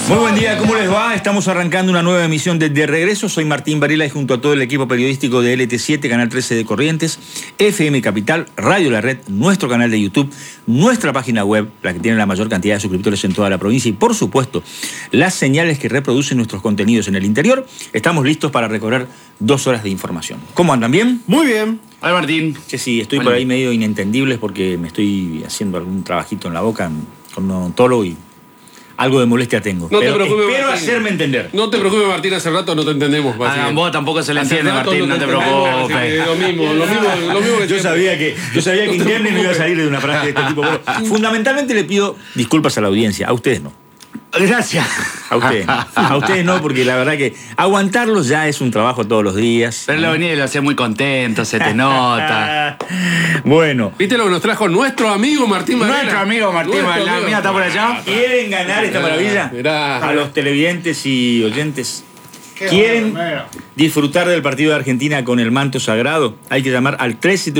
Muy buen día, ¿cómo les va? Estamos arrancando una nueva emisión de Regreso. Soy Martín Varela y junto a todo el equipo periodístico de LT7, Canal 13 de Corrientes, FM Capital, Radio La Red, nuestro canal de YouTube, nuestra página web, la que tiene la mayor cantidad de suscriptores en toda la provincia y, por supuesto, las señales que reproducen nuestros contenidos en el interior. Estamos listos para recorrer 2 horas de información. ¿Cómo andan? ¿Bien? Muy bien. Hola, Martín. Che, sí, estoy por ahí medio inentendibles porque me estoy haciendo algún trabajito en la boca con un odontólogo y algo de molestia tengo. No te preocupes, espero Martín. hacerme entender. No te preocupes, Martín, hace rato no te entendemos. Vos tampoco se le Hace entiende, rato Martín, no te preocupes. Lo mismo que Yo sabía que Internet no iba a salir de una frase de este tipo. Pero fundamentalmente le pido disculpas a la audiencia, a ustedes no. Gracias. A ustedes no, porque la verdad que aguantarlos ya es un trabajo todos los días. Pero lo venía y lo hacía muy contento, se te nota. Bueno. ¿Viste lo que nos trajo nuestro amigo Martín Varela? Nuestro amigo Martín Varela, mira, está por allá. ¿Quieren ganar esta maravilla? Mirá. A los televidentes y oyentes. ¿Quieren disfrutar del partido de Argentina con el manto sagrado? Hay que llamar al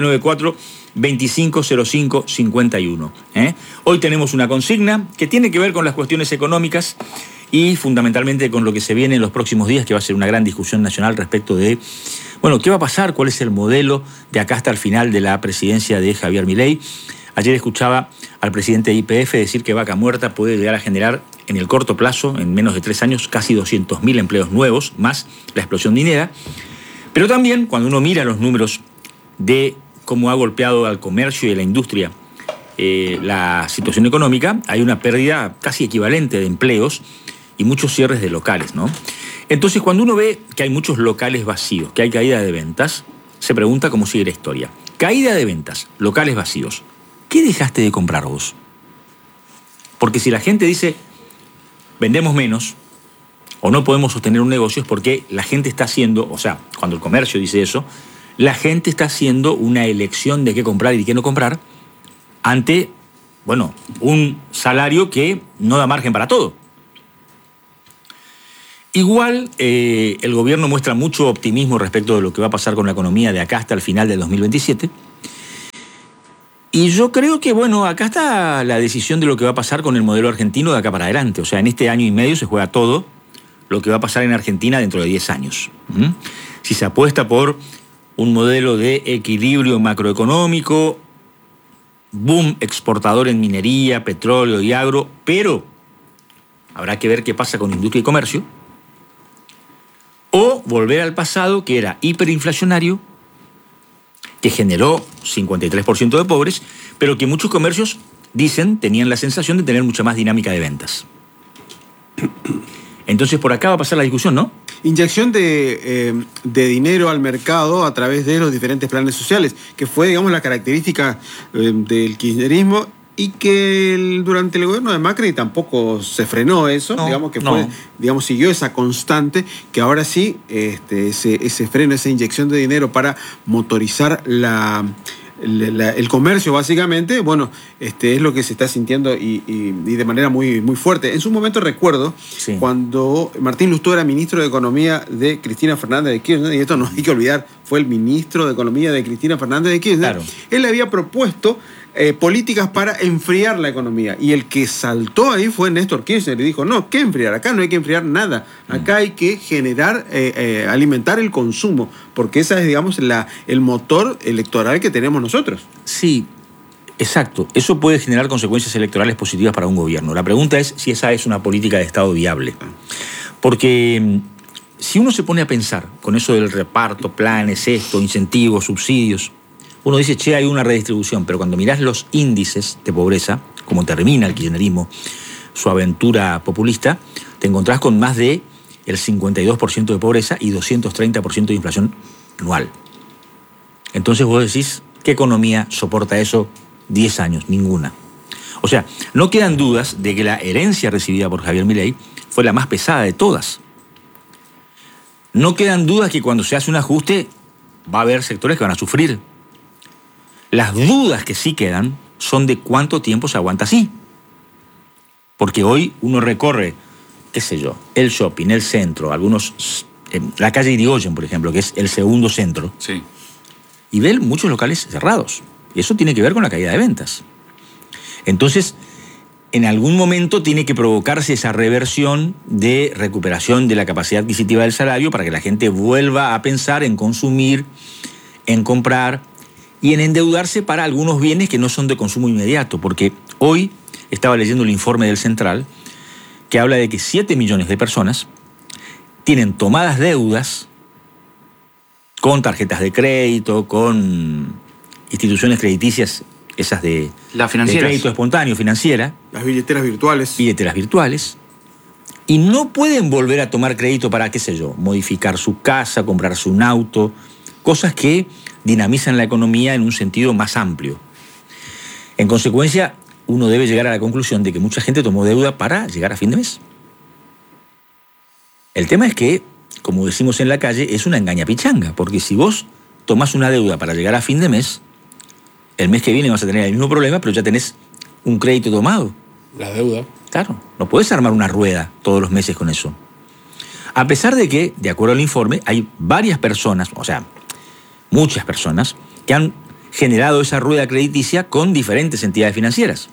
3794-250551. Hoy tenemos una consigna que tiene que ver con las cuestiones económicas y fundamentalmente con lo que se viene en los próximos días, que va a ser una gran discusión nacional respecto de, bueno, ¿qué va a pasar? ¿Cuál es el modelo de acá hasta el final de la presidencia de Javier Milei? Ayer escuchaba al presidente de YPF decir que Vaca Muerta puede llegar a generar en el corto plazo, en menos de 3 años, casi 200.000 empleos nuevos, más la explosión minera. Pero también, cuando uno mira los números de cómo ha golpeado al comercio y a la industria la situación económica, hay una pérdida casi equivalente de empleos y muchos cierres de locales, ¿no? Entonces, cuando uno ve que hay muchos locales vacíos, que hay caída de ventas, se pregunta cómo sigue la historia. Caída de ventas, locales vacíos. ¿Qué dejaste de comprar vos? Porque si la gente dice, vendemos menos, o no podemos sostener un negocio, es porque la gente está haciendo, o sea, cuando el comercio dice eso, la gente está haciendo una elección de qué comprar y qué no comprar ante, bueno, un salario que no da margen para todo. Igual, el gobierno muestra mucho optimismo respecto de lo que va a pasar con la economía de acá hasta el final del 2027. Y yo creo que, bueno, acá está la decisión de lo que va a pasar con el modelo argentino de acá para adelante. O sea, en este año y medio se juega todo lo que va a pasar en Argentina dentro de 10 años. Si se apuesta por un modelo de equilibrio macroeconómico, boom exportador en minería, petróleo y agro, pero habrá que ver qué pasa con industria y comercio, o volver al pasado, que era hiperinflacionario, que generó 53% de pobres, pero que muchos comercios, dicen, tenían la sensación de tener mucha más dinámica de ventas. Entonces, por acá va a pasar la discusión, ¿no? Inyección de dinero al mercado a través de los diferentes planes sociales, que fue, digamos, la característica del kirchnerismo y que durante el gobierno de Macri tampoco se frenó eso, No, digamos que no. fue, digamos, siguió esa constante, que ahora sí, ese freno, esa inyección de dinero para motorizar el comercio, básicamente, bueno, es lo que se está sintiendo y de manera muy, muy fuerte. En su momento recuerdo, Sí. cuando Martín Lustó era ministro de Economía de Cristina Fernández de Kirchner, y esto no hay que olvidar, fue el ministro de Economía de Cristina Fernández de Kirchner, Claro. él había propuesto políticas para enfriar la economía. Y el que saltó ahí fue Néstor Kirchner y dijo, no, ¿qué enfriar? Acá no hay que enfriar nada. Acá hay que generar, alimentar el consumo, porque ese es, digamos, el motor electoral que tenemos nosotros. Sí, exacto. Eso puede generar consecuencias electorales positivas para un gobierno. La pregunta es si esa es una política de Estado viable. Porque si uno se pone a pensar con eso del reparto, planes, incentivos, subsidios, uno dice, che, hay una redistribución, pero cuando mirás los índices de pobreza, como termina el kirchnerismo, su aventura populista, te encontrás con más de el 52% de pobreza y 230% de inflación anual. Entonces vos decís, ¿qué economía soporta eso 10 años? Ninguna. O sea, no quedan dudas de que la herencia recibida por Javier Milei fue la más pesada de todas. No quedan dudas que cuando se hace un ajuste va a haber sectores que van a sufrir. Las dudas que sí quedan son de cuánto tiempo se aguanta así. Porque hoy uno recorre, qué sé yo, el shopping, el centro, la calle Irigoyen, por ejemplo, que es el segundo centro, Sí. y ve muchos locales cerrados. Y eso tiene que ver con la caída de ventas. Entonces, en algún momento tiene que provocarse esa reversión de recuperación de la capacidad adquisitiva del salario para que la gente vuelva a pensar en consumir, en comprar y en endeudarse para algunos bienes que no son de consumo inmediato. Porque hoy estaba leyendo el informe del Central que habla de que 7 millones de personas tienen tomadas deudas con tarjetas de crédito, con instituciones crediticias, esas de crédito espontáneo, financiera. Las billeteras virtuales. Billeteras virtuales. Y no pueden volver a tomar crédito para, qué sé yo, modificar su casa, comprarse un auto, cosas que dinamizan la economía en un sentido más amplio. En consecuencia, uno debe llegar a la conclusión de que mucha gente tomó deuda para llegar a fin de mes. El tema es que, como decimos en la calle, es una engañapichanga, porque si vos tomás una deuda para llegar a fin de mes, el mes que viene vas a tener el mismo problema, pero ya tenés un crédito tomado. La deuda. Claro, no podés armar una rueda todos los meses con eso. A pesar de que, de acuerdo al informe, hay varias personas, o sea, muchas personas, que han generado esa rueda crediticia con diferentes entidades financieras.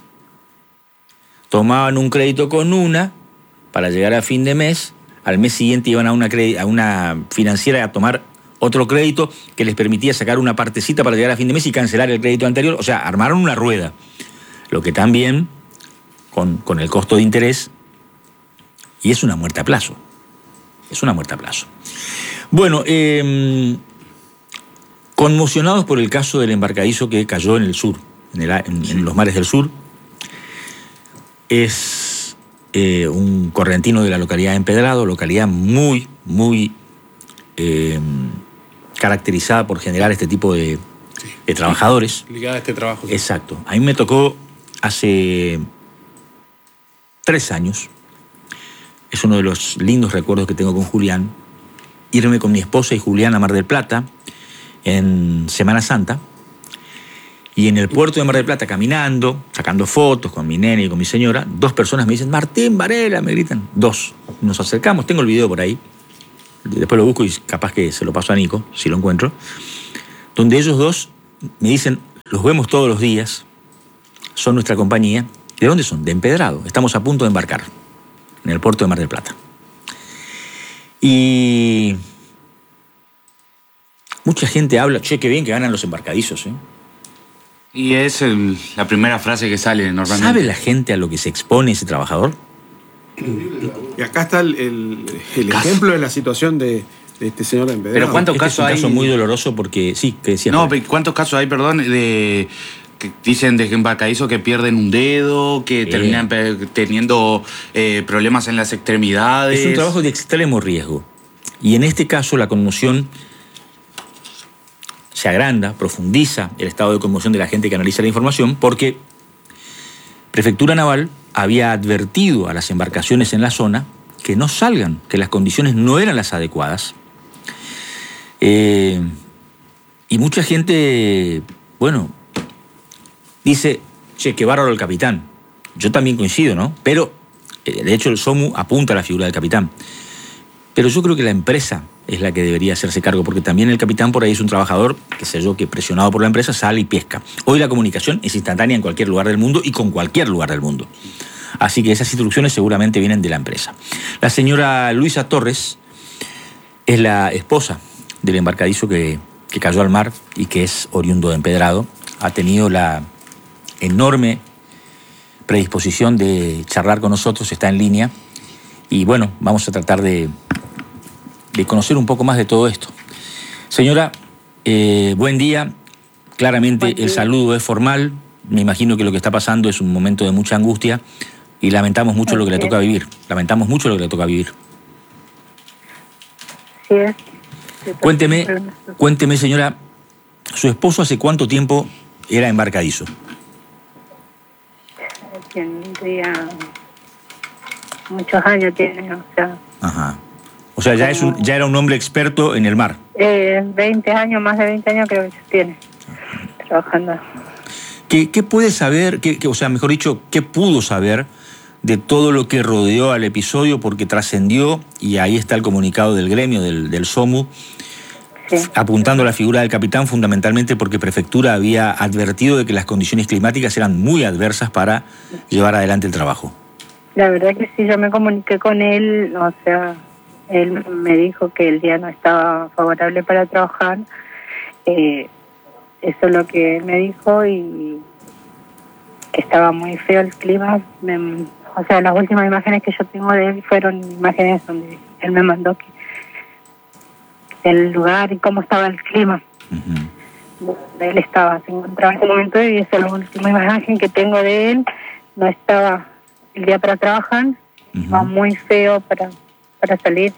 Tomaban un crédito con una para llegar a fin de mes, al mes siguiente iban a una financiera a tomar otro crédito que les permitía sacar una partecita para llegar a fin de mes y cancelar el crédito anterior. O sea, armaron una rueda. Lo que también, con el costo de interés, y es una muerte a plazo. Es una muerte a plazo. Bueno, conmocionados por el caso del embarcadizo que cayó en el sur, en los mares del sur, es un correntino de la localidad de Empedrado, localidad muy, muy caracterizada por generar este tipo de trabajadores. Ligada a este trabajo. Sí. Exacto. A mí me tocó hace 3 años, es uno de los lindos recuerdos que tengo con Julián, irme con mi esposa y Julián a Mar del Plata en Semana Santa, y en el puerto de Mar del Plata caminando, sacando fotos con mi nene y con mi señora, 2 personas me dicen, Martín Varela, me gritan, 2. Nos acercamos, tengo el video por ahí, después lo busco y capaz que se lo paso a Nico, si lo encuentro, donde ellos 2 me dicen, los vemos todos los días, son nuestra compañía. ¿De dónde son? De Empedrado. Estamos a punto de embarcar en el puerto de Mar del Plata. Y mucha gente habla, che, qué bien que ganan los embarcadizos, ¿eh? Y es la primera frase que sale normalmente. ¿Sabe la gente a lo que se expone ese trabajador? Y acá está el ejemplo de la situación de este señor de Empedrado. Pero ¿cuántos casos hay? Es un caso muy doloroso porque, sí, que decías. No, ¿cuántos casos hay, perdón, de que dicen de embarcadizos que pierden un dedo, que terminan teniendo problemas en las extremidades? Es un trabajo de extremo riesgo. Y en este caso la conmoción se agranda, profundiza el estado de conmoción de la gente que analiza la información, porque Prefectura Naval había advertido a las embarcaciones en la zona que no salgan, que las condiciones no eran las adecuadas. Y mucha gente, bueno, dice, che, qué bárbaro el capitán. Yo también coincido, ¿no? Pero, de hecho, el SOMU apunta a la figura del capitán. Pero yo creo que la empresa es la que debería hacerse cargo, porque también el capitán por ahí es un trabajador, qué sé yo, que presionado por la empresa sale y pesca. Hoy la comunicación es instantánea en cualquier lugar del mundo y con cualquier lugar del mundo. Así que esas instrucciones seguramente vienen de la empresa. La señora Luisa Torres es la esposa del embarcadizo que cayó al mar y que es oriundo de Empedrado. Ha tenido la enorme predisposición de charlar con nosotros, está en línea. Y bueno, vamos a tratar de conocer un poco más de todo esto. Señora, buen día. Claramente el saludo es formal. Me imagino que lo que está pasando es un momento de mucha angustia y lamentamos mucho lo que le toca vivir. Lamentamos mucho lo que le toca vivir. Sí es. Cuénteme, señora, ¿su esposo hace cuánto tiempo era embarcadizo? Tendría muchos años, tiene, o sea. Ajá. O sea, ya era un hombre experto en el mar. 20 años, más de 20 años creo que tiene trabajando. ¿Qué puede saber, o sea, mejor dicho, qué pudo saber de todo lo que rodeó al episodio? Porque trascendió, y ahí está el comunicado del gremio, del SOMU, Sí. apuntando a la figura del capitán fundamentalmente porque Prefectura había advertido de que las condiciones climáticas eran muy adversas para llevar adelante el trabajo. La verdad que sí, yo me comuniqué con él, o sea, él me dijo que el día no estaba favorable para trabajar, eso es lo que él me dijo, y que estaba muy feo el clima. O sea, las últimas imágenes que yo tengo de él fueron imágenes donde él me mandó el lugar y cómo estaba el clima. Donde él estaba, se encontraba en ese momento, y esa es la última imagen que tengo de él. No estaba el día para trabajar, va muy feo para salir.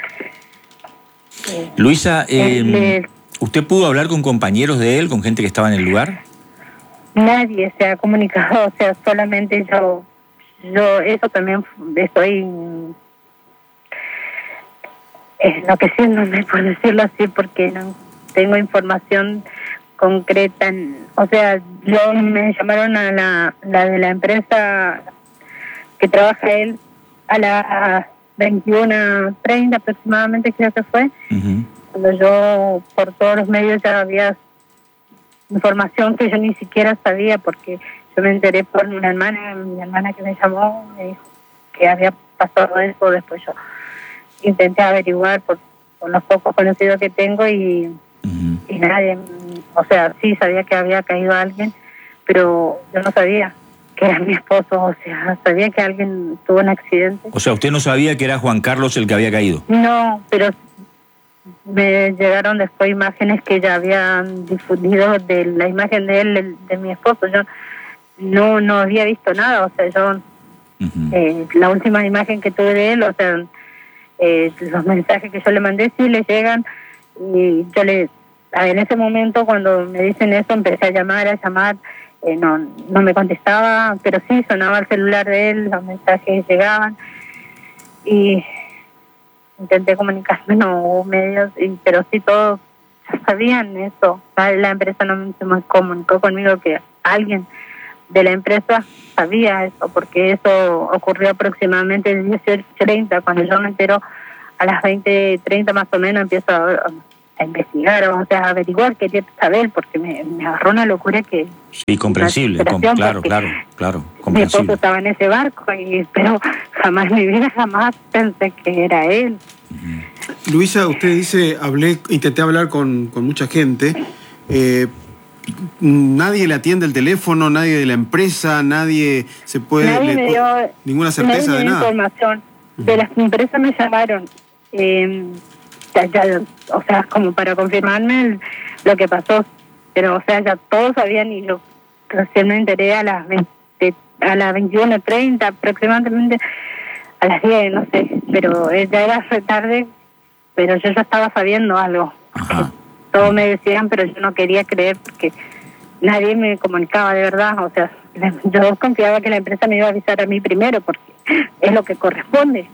Luisa, ¿usted pudo hablar con compañeros de él, con gente que estaba en el lugar? Nadie se ha comunicado, o sea, solamente yo eso también estoy enloqueciéndome, por decirlo así, porque no tengo información concreta. O sea, me llamaron a la de la empresa que trabaja él a las 21:30 aproximadamente, creo que fue, cuando yo por todos los medios ya había información que yo ni siquiera sabía, porque yo me enteré por mi hermana que me llamó, me dijo que había pasado eso. Después yo intenté averiguar por los pocos conocidos que tengo y nadie, o sea, sí sabía que había caído alguien, pero yo no sabía que era mi esposo, o sea, sabía que alguien tuvo un accidente. O sea, ¿usted no sabía que era Juan Carlos el que había caído? No, pero me llegaron después imágenes que ya habían difundido de la imagen de él, de mi esposo. Yo no había visto nada, o sea, yo la última imagen que tuve de él, o sea, los mensajes que yo le mandé sí le llegan, y yo en ese momento cuando me dicen eso empecé a llamar, no me contestaba, pero sí sonaba el celular de él, los mensajes llegaban, y intenté comunicarme, no hubo medios, pero sí todos ya sabían eso. La empresa no se me comunicó conmigo, que alguien de la empresa sabía eso, porque eso ocurrió aproximadamente a las 18:30, cuando yo me entero a las 20:30 más o menos, empiezo a investigar, o sea, a averiguar, quería saber, porque me agarró una locura que... Sí, comprensible, claro, comprensible. Mi esposo estaba en ese barco, pero jamás en mi vida, jamás pensé que era él. Luisa, usted dice, intenté hablar con mucha gente, nadie le atiende el teléfono, nadie de la empresa, nadie se puede... Nadie me dio ninguna certeza de nada. Información. De las empresas me llamaron, o sea, como para confirmarme lo que pasó, pero o sea, ya todos sabían, y yo recién me enteré a las 21:30 aproximadamente, a las 10, no sé, pero ya era re tarde, pero yo ya estaba sabiendo algo. Todos me decían, pero yo no quería creer porque nadie me comunicaba de verdad. O sea, yo confiaba que la empresa me iba a avisar a mí primero, porque es lo que corresponde.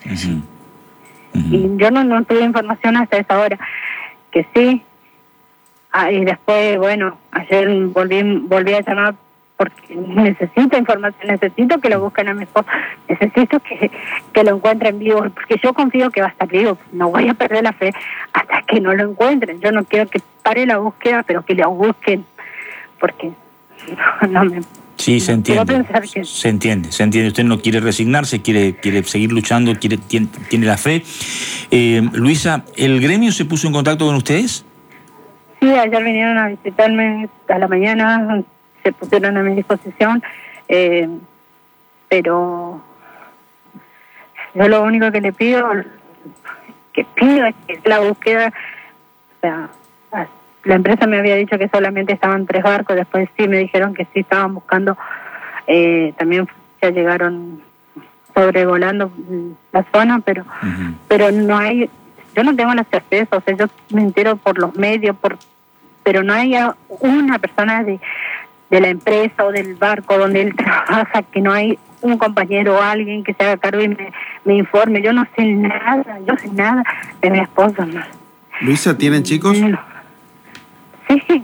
Y yo no tuve información hasta esa hora, que sí. Y después, bueno, ayer volví a llamar porque necesito información, necesito que lo busquen a mi esposo, necesito que lo encuentren vivo, porque yo confío que va a estar vivo, no voy a perder la fe hasta que no lo encuentren. Yo no quiero que pare la búsqueda, pero que lo busquen, porque no me... Sí, se entiende. Que... Se entiende. Usted no quiere resignarse, quiere seguir luchando, tiene la fe. Luisa, ¿el gremio se puso en contacto con ustedes? Sí, ayer vinieron a visitarme a la mañana, se pusieron a mi disposición, pero yo lo único que le pido es que la búsqueda, o sea, la empresa me había dicho que solamente estaban 3 barcos, después sí me dijeron que sí estaban buscando, también ya llegaron sobrevolando la zona, pero no hay, yo no tengo la certeza, o sea, yo me entero por los medios, pero no hay una persona de la empresa o del barco donde él trabaja, que no hay un compañero o alguien que se haga cargo y me informe. Yo no sé nada de mi esposo. No. Luisa, ¿tienen chicos? No. Sí.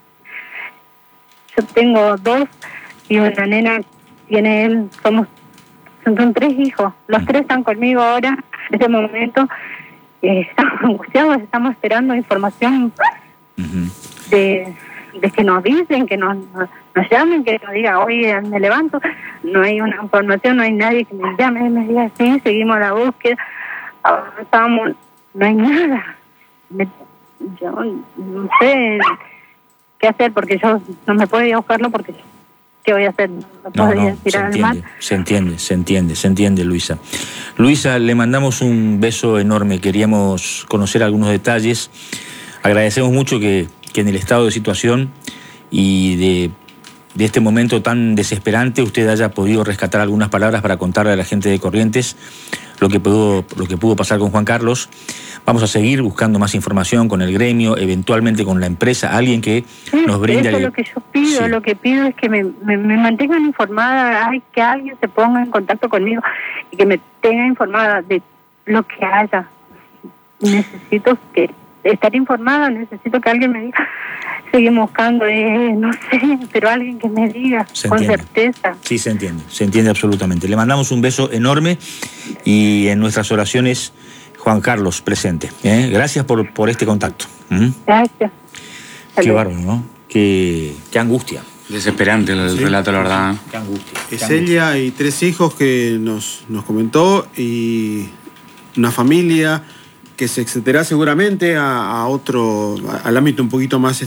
Yo tengo 2 y una nena tiene él, son 3 hijos. Los 3 están conmigo ahora, en este momento, estamos angustiados, estamos esperando información de que nos dicen, que nos llamen, que nos diga, hoy me levanto, no hay una información, no hay nadie que me llame, me diga, sí, seguimos la búsqueda, avanzamos, no hay nada. Yo no sé qué hacer, porque yo no me puedo ir a buscarlo, porque ¿qué voy a hacer? No puedo ir a tirar al mar. Se entiende, Luisa. Luisa, le mandamos un beso enorme, queríamos conocer algunos detalles, agradecemos mucho que en el estado de situación y de este momento tan desesperante usted haya podido rescatar algunas palabras para contarle a la gente de Corrientes lo que pudo pasar con Juan Carlos. Vamos a seguir buscando más información con el gremio, eventualmente con la empresa, alguien que nos brinde... Eso es lo que yo pido, lo que pido es que me mantengan informada, que alguien se ponga en contacto conmigo y que me tenga informada de lo que haya. Necesito estar informada, necesito que alguien me diga, seguimos buscando, no sé, pero alguien que me diga con certeza. Sí, se entiende absolutamente. Le mandamos un beso enorme y en nuestras oraciones, Juan Carlos presente. Gracias por este contacto. Gracias. Qué bárbaro, ¿no? Qué angustia. Desesperante el relato, la verdad. Qué angustia. Es ella y 3 hijos que nos comentó, y una familia que se extenderá seguramente al ámbito un poquito más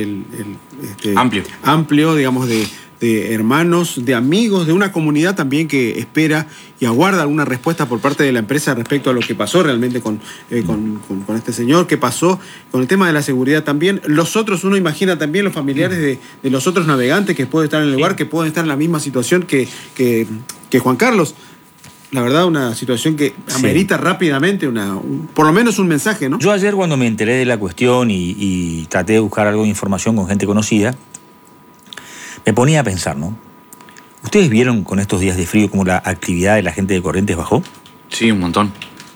amplio, digamos, de hermanos, de amigos, de una comunidad también que espera y aguarda alguna respuesta por parte de la empresa respecto a lo que pasó realmente con este señor, qué pasó con el tema de la seguridad también. Los otros, uno imagina también los familiares de los otros navegantes que pueden estar en el lugar, que pueden estar en la misma situación que Juan Carlos. La verdad, una situación que amerita rápidamente por lo menos un mensaje, ¿no? Yo ayer, cuando me enteré de la cuestión y traté de buscar algo de información con gente conocida, me ponía a pensar, ¿no? ¿Ustedes vieron con estos días de frío cómo la actividad de la gente de Corrientes bajó? Sí, un montón.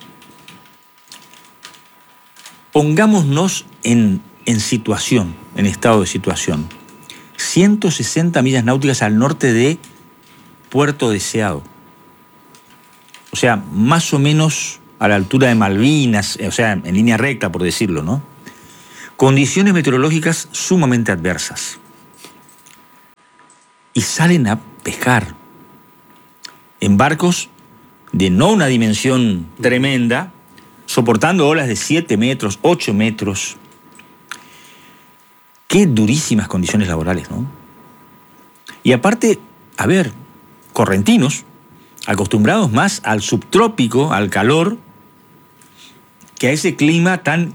Pongámonos en situación, en estado de situación. 160 millas náuticas al norte de Puerto Deseado. O sea, más o menos a la altura de Malvinas, o sea, en línea recta, por decirlo, ¿no? Condiciones meteorológicas sumamente adversas. Y salen a pescar en barcos de no una dimensión tremenda, soportando olas de 7 metros, 8 metros. Qué durísimas condiciones laborales, ¿no? Y aparte, a ver, correntinos, acostumbrados más al subtrópico, al calor, que a ese clima tan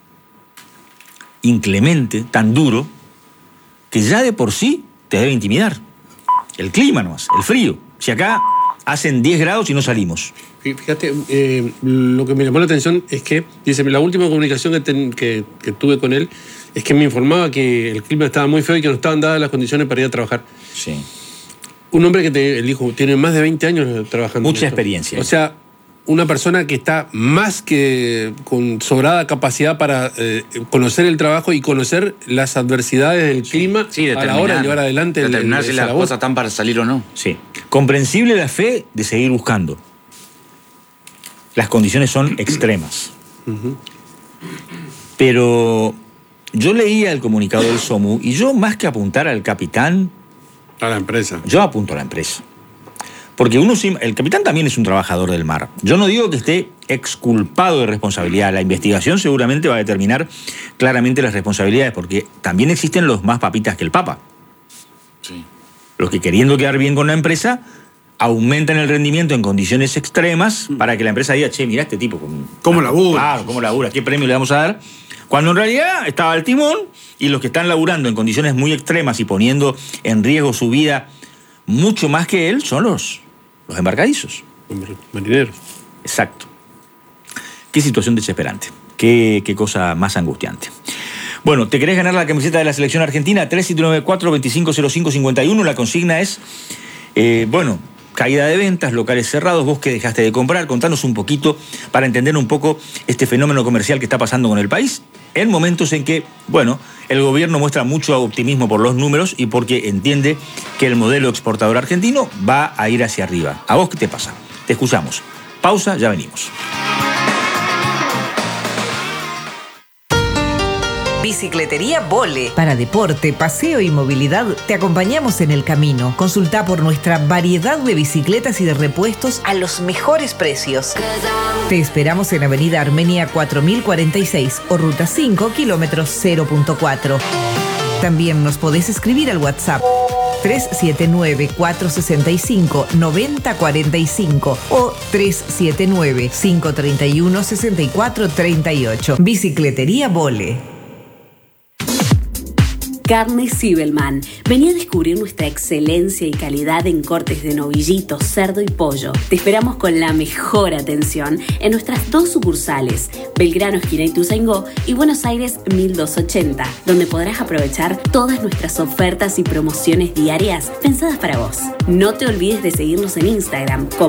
inclemente, tan duro, que ya de por sí te debe intimidar. El clima nomás, el frío. Si acá hacen 10 grados y no salimos. Fíjate, lo que me llamó la atención es que, dice, la última comunicación que tuve con él es que me informaba que el clima estaba muy feo y que no estaban dadas las condiciones para ir a trabajar. Sí. Un hombre que el hijo tiene más de 20 años trabajando. Mucha experiencia. O sea, una persona que está más que con sobrada capacidad para conocer el trabajo y conocer las adversidades del clima a la hora de llevar adelante determinar si las cosas están para salir o no. Sí. Comprensible la fe de seguir buscando. Las condiciones son extremas. Pero yo leía el comunicado del SOMU y yo, más que apuntar al capitán... A la empresa. Yo apunto a la empresa. Porque el capitán también es un trabajador del mar. Yo no digo que esté exculpado de responsabilidad. La investigación seguramente va a determinar claramente las responsabilidades, porque también existen los más papitas que el papa. Sí. Los que, queriendo quedar bien con la empresa, aumentan el rendimiento en condiciones extremas para que la empresa diga, che, mirá este tipo. ¿Cómo labura? Claro, ¿cómo labura? ¿Qué premio le vamos a dar? Cuando en realidad estaba al timón, y los que están laburando en condiciones muy extremas y poniendo en riesgo su vida mucho más que él son los embarcadizos. Marineros. Exacto. Qué situación desesperante. Qué cosa más angustiante. Bueno, ¿te querés ganar la camiseta de la selección argentina? 3794-250551. La consigna es, caída de ventas, locales cerrados, vos que dejaste de comprar. Contanos un poquito para entender un poco este fenómeno comercial que está pasando con el país en momentos en que, el gobierno muestra mucho optimismo por los números y porque entiende que el modelo exportador argentino va a ir hacia arriba. ¿A vos qué te pasa? Te escuchamos. Pausa, ya venimos. Bicicletería Vole. Para deporte, paseo y movilidad, te acompañamos en el camino. Consulta por nuestra variedad de bicicletas y de repuestos a los mejores precios. Te esperamos en Avenida Armenia 4046 o Ruta 5, kilómetros 0.4. También nos podés escribir al WhatsApp 379-465-9045 o 379-531-6438. Bicicletería Vole. Carne Zibelman. Vení a descubrir nuestra excelencia y calidad en cortes de novillito, cerdo y pollo. Te esperamos con la mejor atención en nuestras 2 sucursales, Belgrano, esquina Ituzaingó, y Buenos Aires 1280, donde podrás aprovechar todas nuestras ofertas y promociones diarias pensadas para vos. No te olvides de seguirnos en Instagram como